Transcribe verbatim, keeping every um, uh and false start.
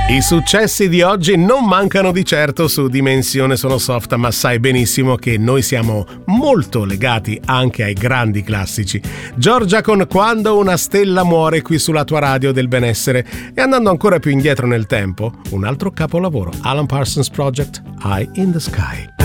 I successi di oggi non mancano di certo su Dimensione Sono Soft, ma sai benissimo che noi siamo molto legati anche ai grandi classici. Giorgia con Quando una stella muore qui sulla tua radio del benessere, e andando ancora più indietro nel tempo, un altro capolavoro, Alan Parsons Project, Eye in the Sky.